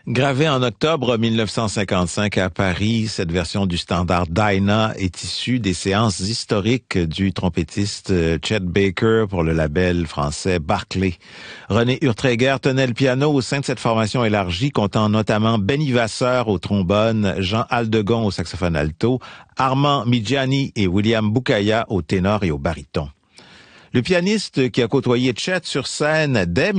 Gravée en octobre 1955 à Paris, cette version du standard Dinah est issue des séances historiques du trompettiste Chet Baker pour le label français Barclay. René Urtreger tenait le piano au sein de cette formation élargie, comptant notamment Benny Vasseur au trombone, Jean Aldegon au saxophone alto, Armand Midjani et William Boukaya au ténor et au baryton. Le pianiste qui a côtoyé Chet sur scène dès